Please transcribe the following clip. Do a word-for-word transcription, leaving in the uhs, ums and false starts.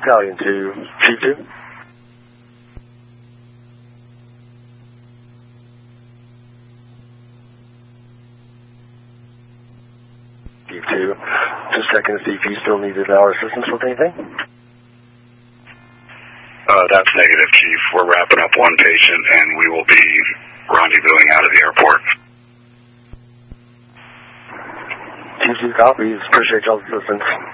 Stallion to T two. T two. Just checking to see if you still needed our assistance with anything. Uh, that's negative, Chief. We're wrapping up one patient, and we will be rendezvousing out of the airport. T two copies. Appreciate y'all's assistance.